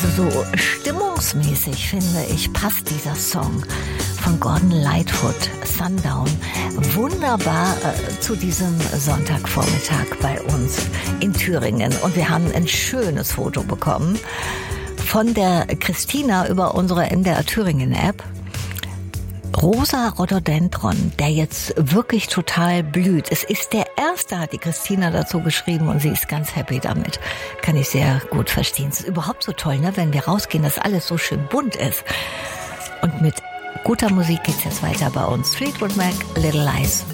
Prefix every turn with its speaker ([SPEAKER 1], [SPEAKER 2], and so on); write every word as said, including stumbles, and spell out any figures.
[SPEAKER 1] Also so stimmungsmäßig, finde ich, passt dieser Song von Gordon Lightfoot, Sundown, wunderbar äh, zu diesem Sonntagvormittag bei uns in Thüringen. Und wir haben ein schönes Foto bekommen von der Christina über unsere N D R Thüringen App. Rosa Rhododendron, der jetzt wirklich total blüht. Es ist der erste, hat die Christina dazu geschrieben und sie ist ganz happy damit. Kann ich sehr gut verstehen. Es ist überhaupt so toll, ne, wenn wir rausgehen, dass alles so schön bunt ist. Und mit guter Musik geht's jetzt weiter bei uns. Fleetwood Mac, Little Lies.